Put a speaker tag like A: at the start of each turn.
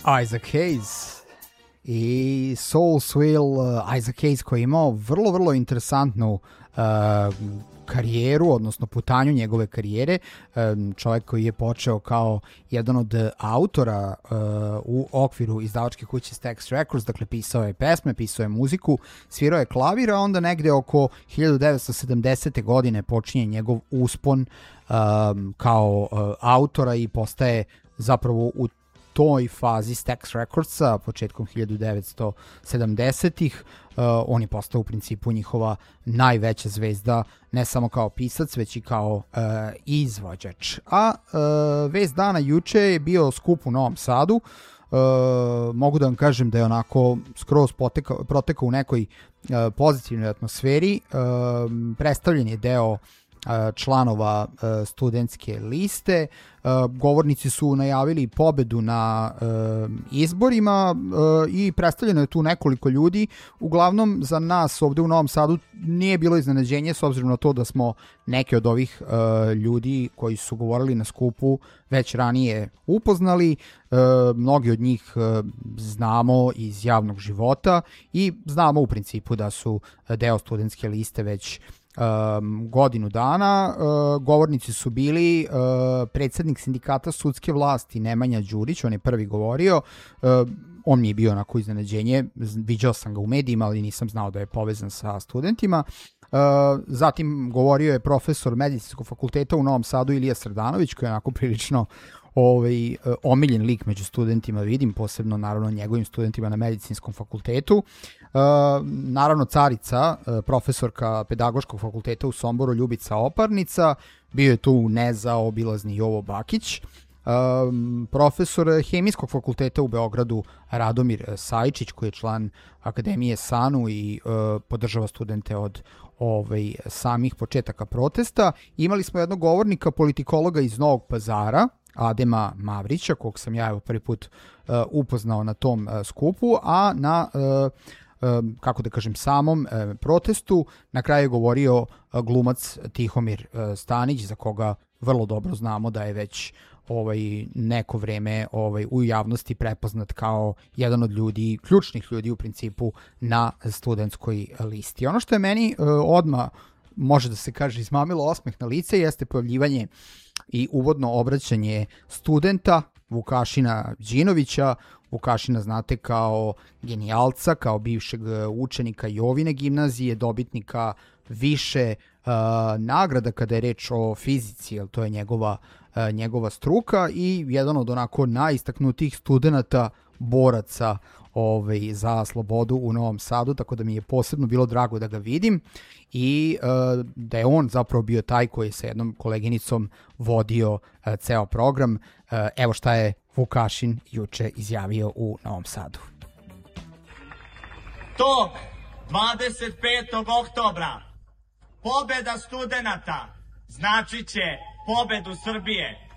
A: Isaac Hayes i Soul Swill. Isaac Hayes koji je imao vrlo interesantnu karijeru, odnosno putanju njegove karijere. Čovjek koji je počeo kao jedan od autora u okviru izdavačke kuće Stax Records, dakle pisao je pesme, pisao je muziku, svirao je klavir, a onda negde oko 1970. godine počinje njegov uspon kao autora i postaje zapravo u toj fazi Stax Recordsa početkom 1970-ih. On je postao u principu njihova najveća zvezda, ne samo kao pisac, već i kao izvođač. A vest dana juče je bio skup u Novom Sadu. Mogu da vam kažem da je onako skroz protekao u nekoj pozitivnoj atmosferi. Predstavljen je deo članova studentske liste. Govornici su najavili pobedu na izborima i predstavljeno je tu nekoliko ljudi. Uglavnom za nas ovde u Novom Sadu nije bilo iznenađenje s obzirom na to da smo neke od ovih ljudi koji su govorili na skupu već ranije upoznali. Mnogi od njih znamo iz javnog života i znamo u principu da su deo studentske liste već godinu dana. Govornici su bili predsednik sindikata sudske vlasti Nemanja Đurić, on je prvi govorio. On mi je bio onako iznenađenje, viđao sam ga u medijima, ali nisam znao da je povezan sa studentima. Zatim govorio je profesor Medicinskog fakulteta u Novom Sadu Ilija Srdanović, koji je onako prilično omiljen lik među studentima, vidim, posebno naravno njegovim studentima na Medicinskom fakultetu. Naravno carica, profesorka Pedagoškog fakulteta u Somboru Ljubica Oparnica, bio je tu nezaobilazni Jovo Bakić. Profesor Hemijskog fakulteta u Beogradu Radomir Sajčić, koji je član Akademije SANU i podržava studente od samih početaka protesta. Imali smo jednog govornika, politikologa iz Novog Pazara, Adema Mavrića, kog sam ja prvi put upoznao na tom skupu, a na samom protestu na kraju je govorio glumac Tihomir Stanić, za koga vrlo dobro znamo da je već neko vreme u javnosti prepoznat kao jedan od ljudi, ključnih ljudi u principu na studentskoj listi. Ono što je meni odmah, može da se kaže, izmamilo osmeh na lice jeste pojavljivanje i uvodno obraćanje studenta Vukašina Đinovića. Vukašina znate kao genijalca, kao bivšeg učenika Jovine gimnazije, dobitnika više nagrada kada je reč o fizici, jer to je njegova struka, i jedan od onako najistaknutijih studenata, boraca za slobodu u Novom Sadu, tako da mi je posebno bilo drago da ga vidim i da je on zapravo bio taj koji je sa jednom koleginicom vodio ceo program. Evo šta je Vukašin juče izjavio u Novom Sadu.
B: Tog 25. oktobra pobeda studenata znači će pobedu Srbije.